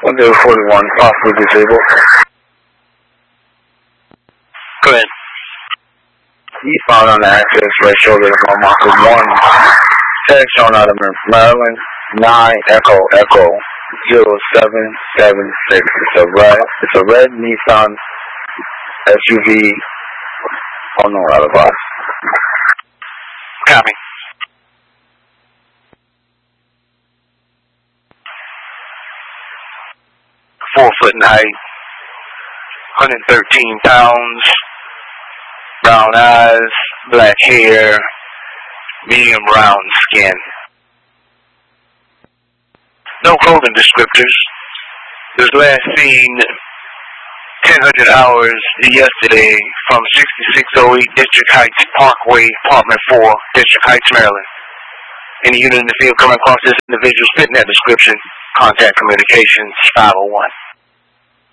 1041, possibly disabled. Go ahead. He found on the access right shoulder of Marker 1. Tag shown out of Maryland. 9 Echo Echo 0776. It's a red Nissan SUV. Oh no, out of box. Copy. .4 foot in height, 113 pounds, brown eyes, black hair, medium brown skin. No clothing descriptors. It was last seen 1000 hours yesterday from 6608 District Heights Parkway, Apartment 4, District Heights, Maryland. Any unit in the field coming across this individual fitting that description, contact communications 501.